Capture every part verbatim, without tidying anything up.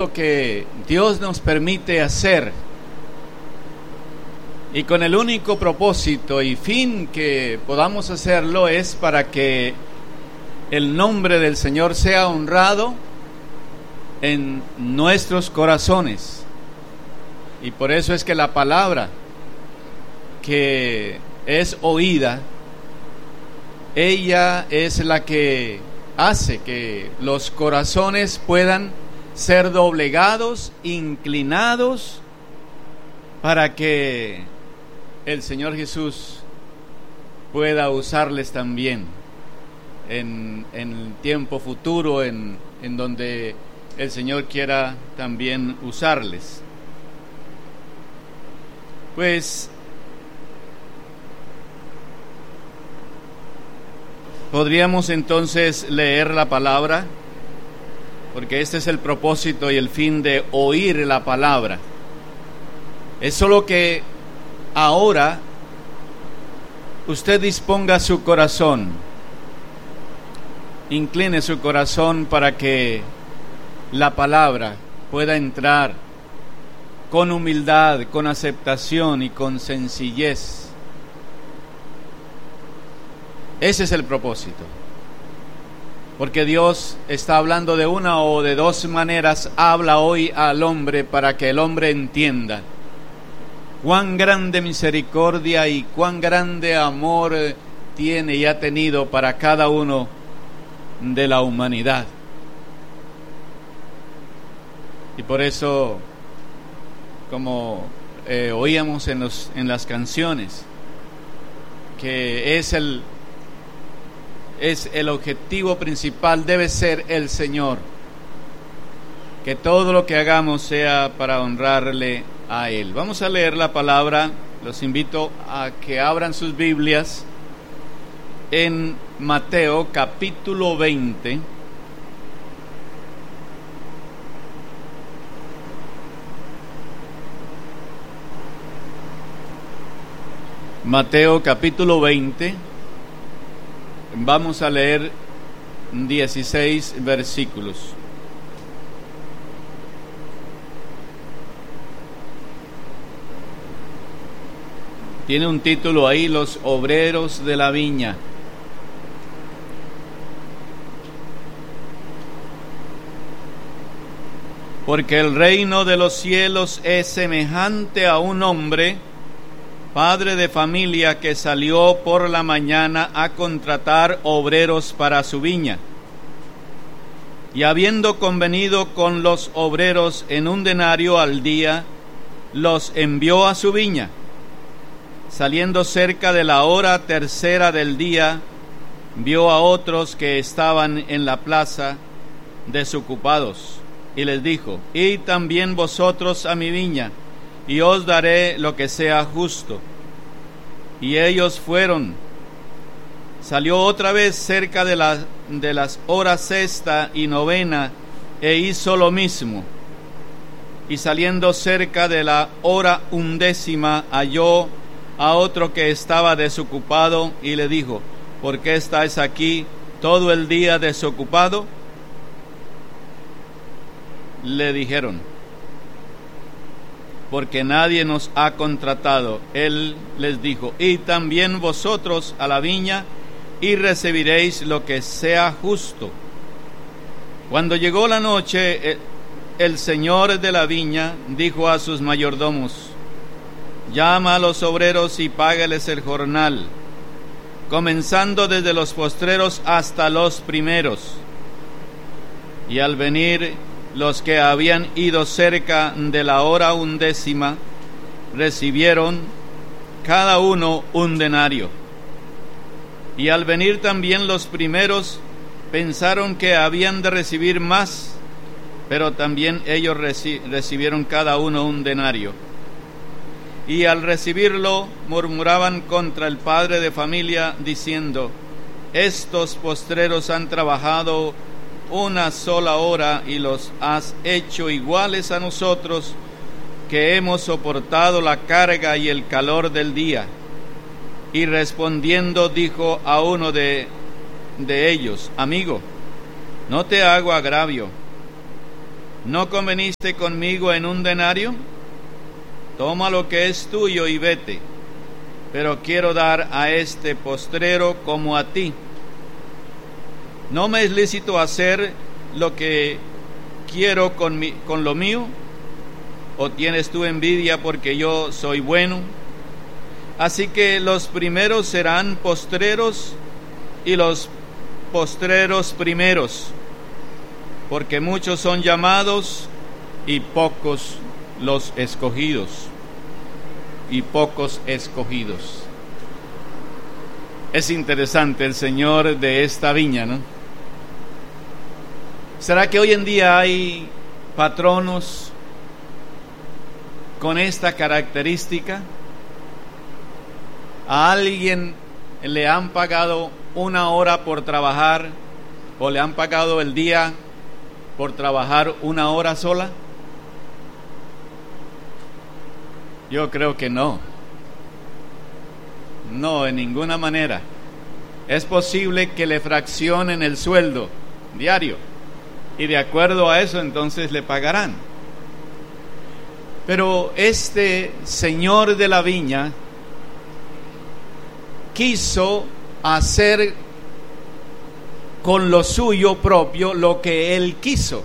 lo que Dios nos permite hacer, y con el único propósito y fin que podamos hacerlo es para que el nombre del Señor sea honrado en nuestros corazones. Y por eso es que la palabra que es oída, ella es la que hace que los corazones puedan ser doblegados, inclinados, para que el Señor Jesús pueda usarles también en, en el tiempo futuro, en, en donde el Señor quiera también usarles. Pues podríamos entonces leer la palabra, porque este es el propósito y el fin de oír la palabra. Es solo que ahora usted disponga su corazón, incline su corazón para que la palabra pueda entrar con humildad, con aceptación y con sencillez. Ese es el propósito. Porque Dios está hablando de una o de dos maneras, habla hoy al hombre para que el hombre entienda cuán grande misericordia y cuán grande amor tiene y ha tenido para cada uno de la humanidad. Y por eso, como eh, oíamos en, los, en las canciones, que es el, es el objetivo principal, debe ser el Señor. Que todo lo que hagamos sea para honrarle a Él. Vamos a leer la palabra. Los invito a que abran sus Biblias en Mateo capítulo veinte. Mateo capítulo veinte, vamos a leer dieciséis versículos. Tiene un título ahí, Los obreros de la viña. Porque el reino de los cielos es semejante a un hombre, padre de familia, que salió por la mañana a contratar obreros para su viña. Y habiendo convenido con los obreros en un denario al día, los envió a su viña. Saliendo cerca de la hora tercera del día, vio a otros que estaban en la plaza desocupados, y les dijo: id también vosotros a mi viña, y os daré lo que sea justo. Y ellos fueron. Salió otra vez cerca de, la, de las horas sexta y novena, e hizo lo mismo. Y saliendo cerca de la hora undécima, halló a otro que estaba desocupado, y le dijo: ¿por qué estáis aquí todo el día desocupado? Le dijeron: porque nadie nos ha contratado. Él les dijo: id también vosotros a la viña, y recibiréis lo que sea justo. Cuando llegó la noche, el señor de la viña dijo a sus mayordomos: llama a los obreros y págales el jornal, comenzando desde los postreros hasta los primeros. Y al venir los que habían ido cerca de la hora undécima, recibieron cada uno un denario. Y al venir también los primeros, pensaron que habían de recibir más, pero también ellos reci- recibieron cada uno un denario. Y al recibirlo murmuraban contra el padre de familia, diciendo: estos postreros han trabajado una sola hora y los has hecho iguales a nosotros, que hemos soportado la carga y el calor del día. Y respondiendo dijo a uno de, de ellos: amigo, no te hago agravio, ¿no conveniste conmigo en un denario? Toma lo que es tuyo y vete, pero quiero dar a este postrero como a ti. ¿No me es lícito hacer lo que quiero con, mi, con lo mío? ¿O tienes tú envidia porque yo soy bueno? Así que los primeros serán postreros y los postreros primeros, porque muchos son llamados y pocos los escogidos, y pocos escogidos. Es interesante el Señor de esta viña, ¿no? ¿Será que hoy en día hay patronos con esta característica? ¿A alguien le han pagado una hora por trabajar o le han pagado el día por trabajar una hora sola? Yo creo que no. No, en ninguna manera. Es posible que le fraccionen el sueldo diario y de acuerdo a eso entonces le pagarán. Pero este señor de la viña quiso hacer con lo suyo propio lo que él quiso,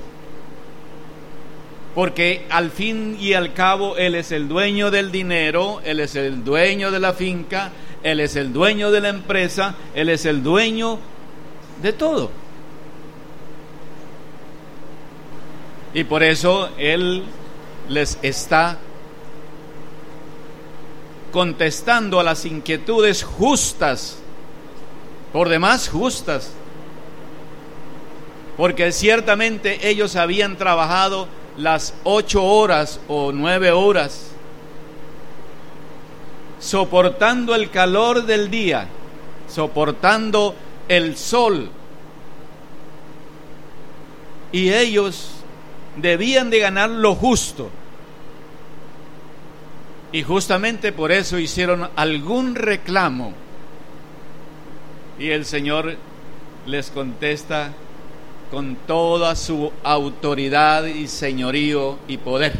porque al fin y al cabo él es el dueño del dinero, él es el dueño de la finca, él es el dueño de la empresa, él es el dueño de todo. Y por eso él les está contestando a las inquietudes justas, por demás justas, porque ciertamente ellos habían trabajado las ocho horas o nueve horas, soportando el calor del día, soportando el sol, y ellos debían de ganar lo justo. Y justamente por eso hicieron algún reclamo. Y el Señor les contesta con toda su autoridad y señorío y poder.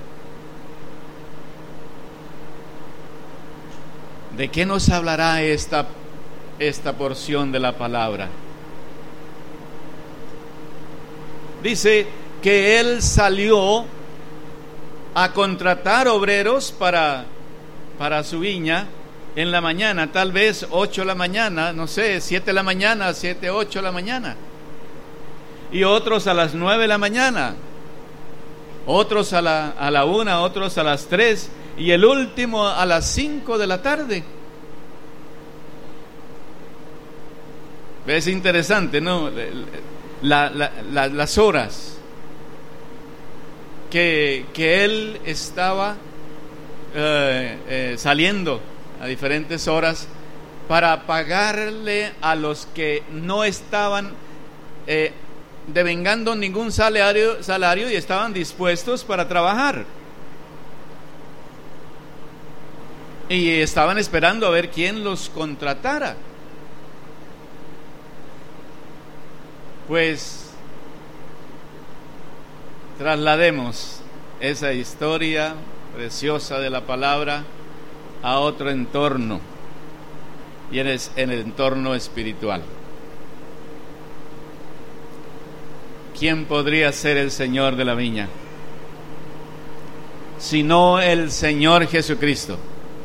¿De qué nos hablará esta, esta porción de la palabra? Dice que Él salió a contratar obreros para, para su viña en la mañana, tal vez ocho de la mañana, no sé, siete de la mañana, siete, ocho de la mañana, y otros a las nueve de la mañana, otros a la, a la una, otros a las tres, y el último a las cinco de la tarde. Es interesante, ¿no? La, la, la, las horas Que, que él estaba eh, eh, saliendo a diferentes horas para pagarle a los que no estaban eh, devengando ningún salario, salario y estaban dispuestos para trabajar. Y estaban esperando a ver quién los contratara. Pues traslademos esa historia preciosa de la palabra a otro entorno, y en el entorno espiritual. ¿Quién podría ser el Señor de la viña sino el Señor Jesucristo?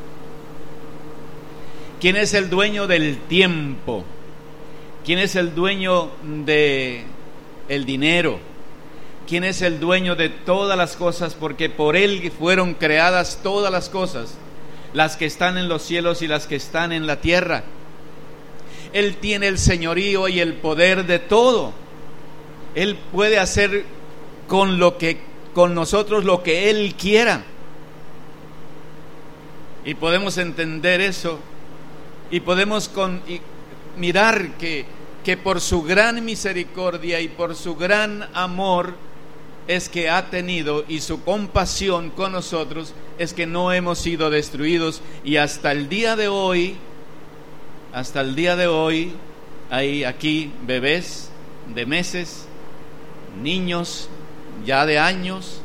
¿Quién es el dueño del tiempo? ¿Quién es el dueño de el dinero? ¿Quién es el dueño de todas las cosas? Porque por Él fueron creadas todas las cosas, las que están en los cielos y las que están en la tierra. Él tiene el señorío y el poder de todo. Él puede hacer con lo que con nosotros lo que Él quiera. Y podemos entender eso, y podemos con, y mirar que, que por su gran misericordia y por su gran amor es que ha tenido, y su compasión con nosotros es que no hemos sido destruidos, y hasta el día de hoy, hasta el día de hoy hay aquí bebés de meses, niños ya de años,